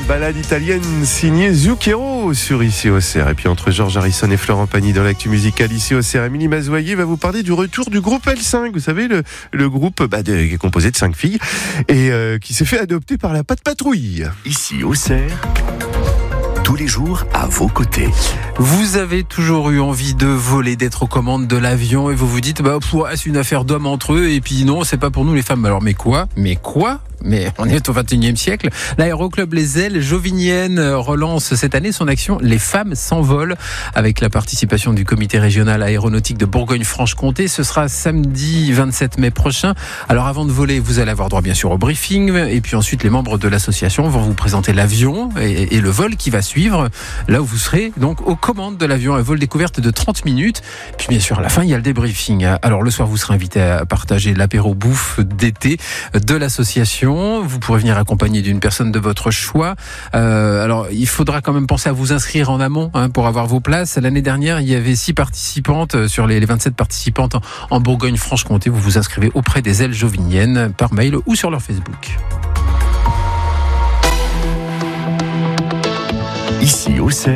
balade italienne signée Zucchero sur Ici au CR. Et puis entre Georges Harrison et Florent Pagny dans l'actu musicale Ici au CR, Émilie Mazoyer va vous parler du retour du groupe L5. Vous savez, le groupe qui est composé de 5 filles et qui s'est fait adopter par la Patte Patrouille. Ici au CR, tous les jours à vos côtés. Vous avez toujours eu envie de voler, d'être aux commandes de l'avion et vous vous dites c'est une affaire d'hommes entre eux et puis non, c'est pas pour nous les femmes. Alors mais quoi ? Mais on est au 21e siècle. L'aéroclub Les Ailes Joviniennes relance cette année son action Les femmes s'envolent avec la participation du comité régional aéronautique de Bourgogne-Franche-Comté. Ce sera samedi 27 mai prochain. Alors avant de voler, vous allez avoir droit bien sûr au briefing et puis ensuite les membres de l'association vont vous présenter l'avion et le vol qui va suivre. Là où vous serez donc aux commandes de l'avion, un vol découverte de 30 minutes. Puis bien sûr à la fin il y a le débriefing. Alors le soir vous serez invité à partager l'apéro bouffe d'été de l'association. Vous pourrez venir accompagné d'une personne de votre choix. Alors, il faudra quand même penser à vous inscrire en amont pour avoir vos places. L'année dernière, il y avait 6 participantes sur les 27 participantes en Bourgogne-Franche-Comté. Vous vous inscrivez auprès des Ailes Joviniennes par mail ou sur leur Facebook. Ici au CR.